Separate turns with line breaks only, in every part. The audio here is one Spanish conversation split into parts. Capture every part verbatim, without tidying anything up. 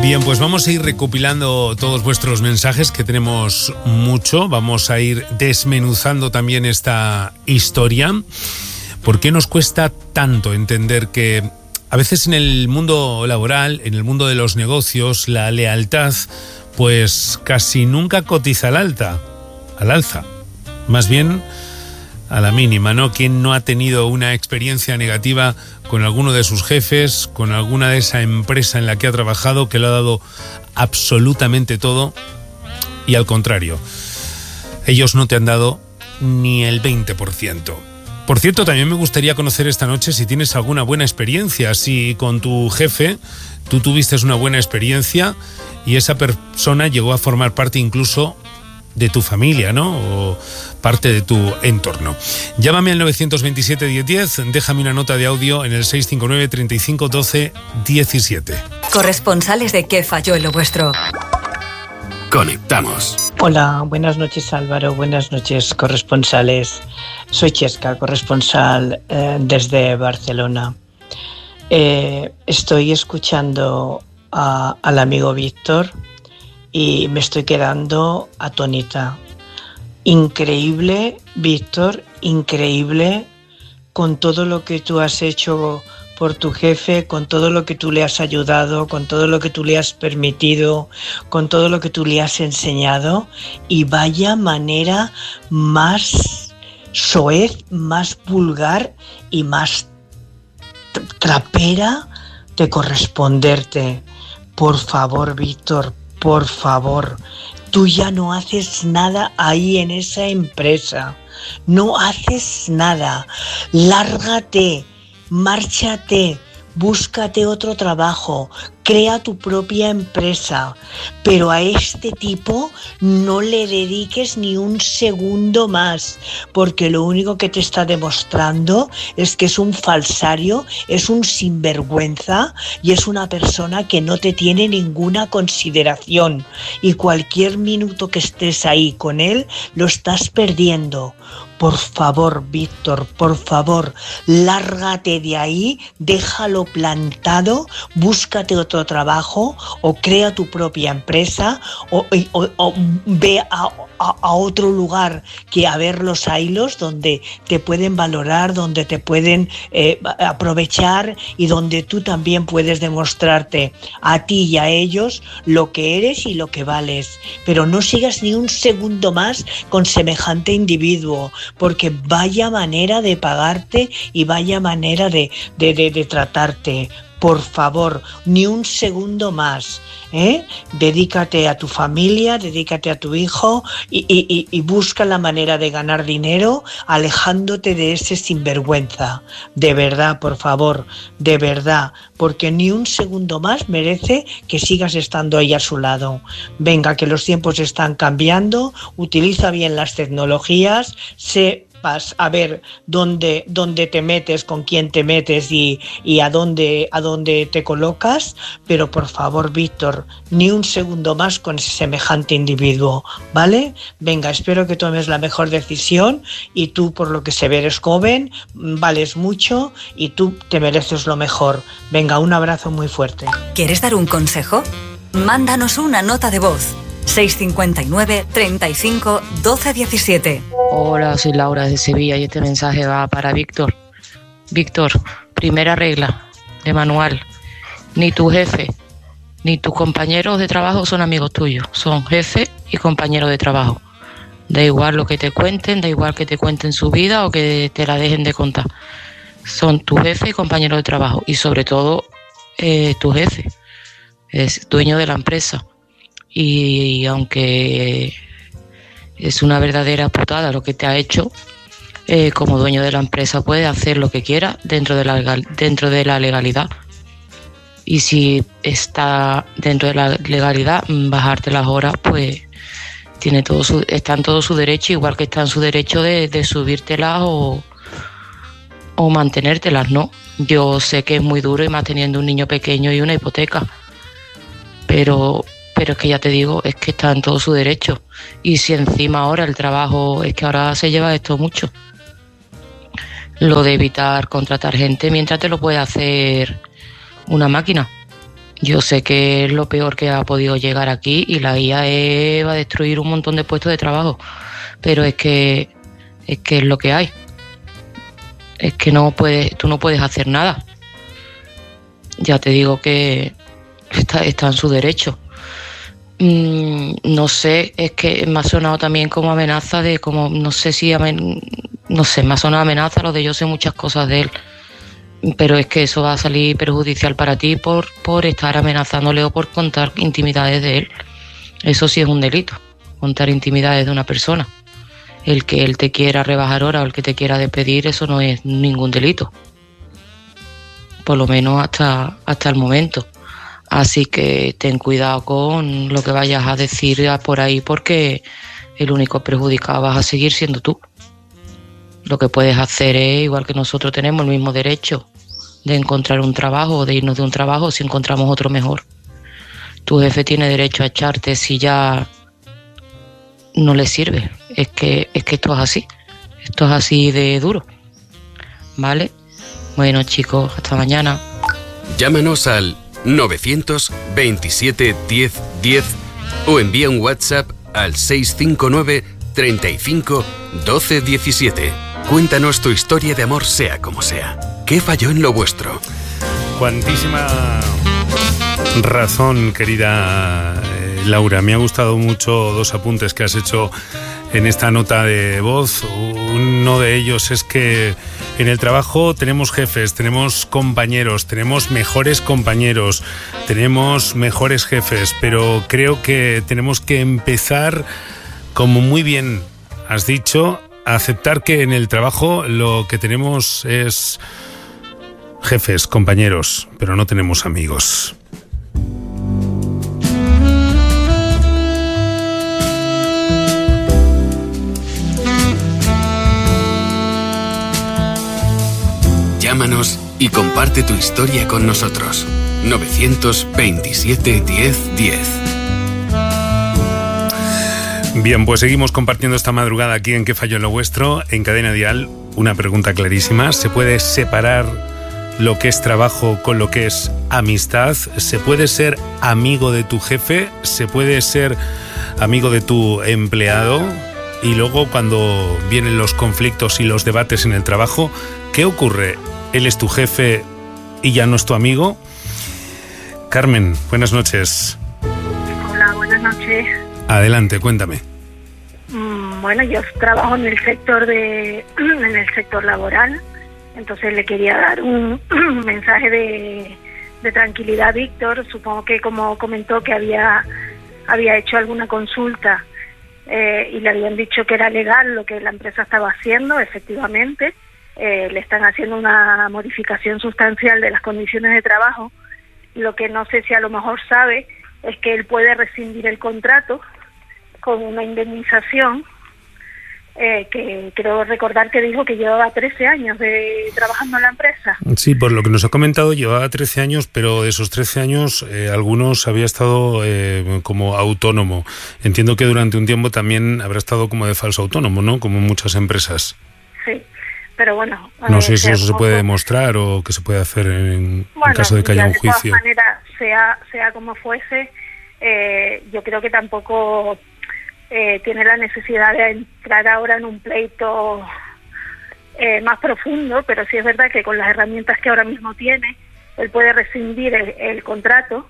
Bien, pues vamos a ir recopilando todos vuestros mensajes, que tenemos mucho. Vamos a ir desmenuzando también esta historia. ¿Por qué nos cuesta tanto entender que a veces en el mundo laboral, en el mundo de los negocios, la lealtad pues casi nunca cotiza al alta, al alza? Más bien a la mínima, ¿no? ¿Quién no ha tenido una experiencia negativa con alguno de sus jefes, con alguna de esa empresa en la que ha trabajado, que le ha dado absolutamente todo y al contrario, ellos no te han dado ni el veinte por ciento? Por cierto, también me gustaría conocer esta noche si tienes alguna buena experiencia, si con tu jefe tú tuviste una buena experiencia y esa persona llegó a formar parte incluso de tu familia, ¿no? O parte de tu entorno. Llámame al nueve dos siete, diez diez, déjame una nota de audio en el seis cinco nueve, treinta y cinco, doce, diecisiete.
Corresponsales de ¿Qué falló en lo vuestro?
Conectamos.
Hola, buenas noches Álvaro, buenas noches corresponsales. Soy Chesca, corresponsal eh, desde Barcelona. Eh, estoy escuchando a, al amigo Víctor y me estoy quedando atónita. Increíble, Víctor, increíble con todo lo que tú has hecho por tu jefe, con todo lo que tú le has ayudado, con todo lo que tú le has permitido, con todo lo que tú le has enseñado. Y vaya manera más soez, más vulgar y más trapera de corresponderte. Por favor, Víctor, por favor, tú ya no haces nada ahí en esa empresa. No haces nada. Lárgate, márchate, búscate otro trabajo, crea tu propia empresa. Pero a este tipo no le dediques ni un segundo más, porque lo único que te está demostrando es que es un falsario, es un sinvergüenza y es una persona que no te tiene ninguna consideración. Y cualquier minuto que estés ahí con él, lo estás perdiendo. Por favor, Víctor, por favor, lárgate de ahí, déjalo plantado, búscate otro trabajo o crea tu propia empresa o, o, o ve a, a, a otro lugar que a ver los hilos donde te pueden valorar, donde te pueden eh, aprovechar y donde tú también puedes demostrarte a ti y a ellos lo que eres y lo que vales. Pero no sigas ni un segundo más con semejante individuo, porque vaya manera de pagarte y vaya manera de, de, de, de tratarte. Por favor, ni un segundo más, ¿eh? Dedícate a tu familia, dedícate a tu hijo y, y, y busca la manera de ganar dinero alejándote de ese sinvergüenza. De verdad, por favor, de verdad, porque ni un segundo más merece que sigas estando ahí a su lado. Venga, que los tiempos están cambiando, utiliza bien las tecnologías, sé a ver dónde, dónde te metes, con quién te metes y, y a dónde, a dónde te colocas, pero por favor, Víctor, ni un segundo más con ese semejante individuo, ¿vale? Venga, espero que tomes la mejor decisión y tú, por lo que se ve, eres joven, vales mucho y tú te mereces lo mejor. Venga, un abrazo muy fuerte.
¿Quieres dar un consejo? Mándanos una nota de voz. seis cinco nueve, treinta y cinco, doce, diecisiete.
Hola, soy Laura de Sevilla y este mensaje va para Víctor. Víctor, primera regla de manual: ni tu jefe ni tus compañeros de trabajo son amigos tuyos, son jefe y compañeros de trabajo. Da igual lo que te cuenten, da igual que te cuenten su vida o que te la dejen de contar. Son tu jefe y compañero de trabajo y sobre todo eh, tu jefe es dueño de la empresa. Y aunque es una verdadera putada lo que te ha hecho, eh, como dueño de la empresa puedes hacer lo que quieras dentro de la legal, dentro de la legalidad. Y si está dentro de la legalidad, bajarte las horas, pues tiene todo su, está en todo su derecho, igual que está en su derecho de, de subírtelas o, o mantenértelas, ¿no? Yo sé que es muy duro y más teniendo un niño pequeño y una hipoteca, pero... Pero es que ya te digo, es que está en todo su derecho. Y si encima ahora el trabajo, es que ahora se lleva esto mucho. Lo de evitar contratar gente mientras te lo puede hacer una máquina. Yo sé que es lo peor que ha podido llegar aquí y la I A E va a destruir un montón de puestos de trabajo, pero es que es que es lo que hay. Es que no puedes, tú no puedes hacer nada. Ya te digo que está, está en su derecho. Mm, no sé, es que me ha sonado también como amenaza de como, no sé si, amen, no sé, me ha sonado amenaza lo de yo sé muchas cosas de él. Pero es que eso va a salir perjudicial para ti por, por estar amenazándole o por contar intimidades de él. Eso sí es un delito, contar intimidades de una persona. El que él te quiera rebajar hora o el que te quiera despedir, eso no es ningún delito. Por lo menos hasta, hasta el momento. Así que ten cuidado con lo que vayas a decir por ahí, porque el único perjudicado vas a seguir siendo tú. Lo que puedes hacer es, igual que nosotros tenemos el mismo derecho de encontrar un trabajo o de irnos de un trabajo si encontramos otro mejor. Tu jefe tiene derecho a echarte si ya no le sirve. Es que, es que esto es así. Esto es así de duro. ¿Vale? Bueno, chicos, hasta mañana.
Llámanos al novecientos veintisiete diez diez o envía un WhatsApp al seis cinco nueve treinta y cinco doce diecisiete. Cuéntanos tu historia de amor, sea como sea. ¿Qué falló en lo vuestro?
Cuantísima razón, querida eh, Laura. Me ha gustado mucho dos apuntes que has hecho en esta nota de voz. Uno de ellos es que en el trabajo tenemos jefes, tenemos compañeros, tenemos mejores compañeros, tenemos mejores jefes, pero creo que tenemos que empezar, como muy bien has dicho, a aceptar que en el trabajo lo que tenemos es jefes, compañeros, pero no tenemos amigos.
Llámanos y comparte tu historia con nosotros. novecientos veintisiete diez diez.
Bien, pues seguimos compartiendo esta madrugada aquí en ¿Qué falló en lo vuestro? En Cadena Dial, una pregunta clarísima. ¿Se puede separar lo que es trabajo con lo que es amistad? ¿Se puede ser amigo de tu jefe? ¿Se puede ser amigo de tu empleado? Y luego, cuando vienen los conflictos y los debates en el trabajo, ¿qué ocurre? ¿Él es tu jefe y ya no es tu amigo? Carmen, buenas noches.
Hola, buenas noches.
Adelante, cuéntame.
Mm, bueno, yo trabajo en el sector de en el sector laboral, entonces le quería dar un mensaje de, de tranquilidad a Víctor. Supongo que, como comentó, que había había hecho alguna consulta eh, y le habían dicho que era legal lo que la empresa estaba haciendo. Efectivamente, eh, le están haciendo una modificación sustancial de las condiciones de trabajo. Lo que no sé si a lo mejor sabe es que él puede rescindir el contrato con una indemnización, eh, que creo recordar que dijo que llevaba trece años de trabajando en la empresa.
Sí, por lo que nos ha comentado, llevaba trece años, pero de esos trece años, eh, algunos había estado eh, como autónomo. Entiendo que durante un tiempo también habrá estado como de falso autónomo, ¿no? Como en muchas empresas.
Sí, pero bueno...
No
eh,
sé si eso se
poco...
puede demostrar o qué se puede hacer en,
bueno,
en caso de que haya un
de
juicio.
todas maneras, sea, sea como fuese, eh, yo creo que tampoco... Eh, tiene la necesidad de entrar ahora en un pleito eh, más profundo, pero sí es verdad que con las herramientas que ahora mismo tiene, él puede rescindir el, el contrato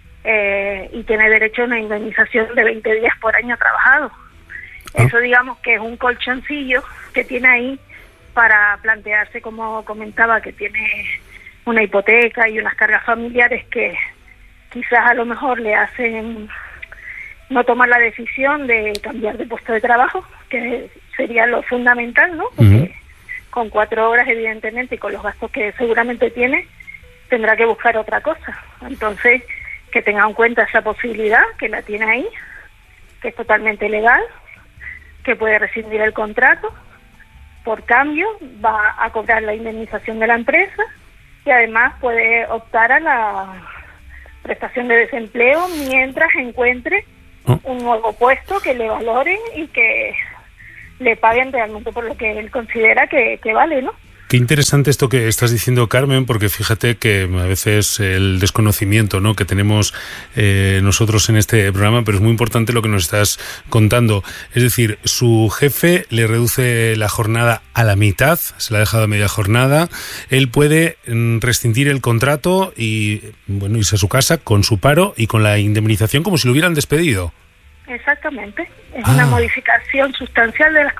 eh, y tiene derecho a una indemnización de veinte días por año trabajado. Ah. Eso, digamos, que es un colchoncillo que tiene ahí para plantearse, como comentaba, que tiene una hipoteca y unas cargas familiares que quizás a lo mejor le hacen no tomar la decisión de cambiar de puesto de trabajo, que sería lo fundamental, ¿no? Porque uh-huh. con cuatro horas, evidentemente, y con los gastos que seguramente tiene, tendrá que buscar otra cosa. Entonces, que tenga en cuenta esa posibilidad, que la tiene ahí, que es totalmente legal, que puede rescindir el contrato, por cambio va a cobrar la indemnización de la empresa y además puede optar a la prestación de desempleo mientras encuentre un nuevo puesto que le valoren y que le paguen realmente por lo que él considera que, que vale, ¿no?
Qué Qué interesante esto que estás diciendo, Carmen, porque fíjate que a veces el desconocimiento, ¿no?, que tenemos eh, nosotros en este programa, pero es muy importante lo que nos estás contando. Es decir, su jefe le reduce la jornada a la mitad, se la ha dejado a media jornada, él puede mm, rescindir el contrato y, bueno, irse a su casa con su paro y con la indemnización como si lo hubieran despedido.
Exactamente. Es
Ah.
una modificación sustancial de las